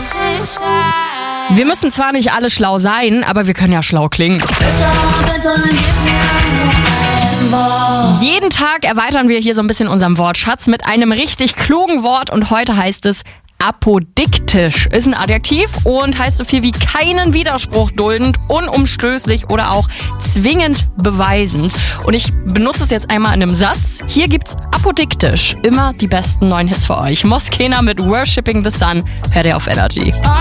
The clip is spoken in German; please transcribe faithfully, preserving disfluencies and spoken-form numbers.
Wir müssen zwar nicht alle schlau sein, aber wir können ja schlau klingen. Jeden Tag erweitern wir hier so ein bisschen unseren Wortschatz mit einem richtig klugen Wort und heute heißt es apodiktisch. Ist ein Adjektiv und heißt so viel wie keinen Widerspruch duldend, unumstößlich oder auch zwingend beweisend. Und ich benutze es jetzt einmal in einem Satz. Hier gibt's apodiktisch immer die besten neuen Hits für euch. Moskena mit Worshipping the Sun hört ihr auf Energy.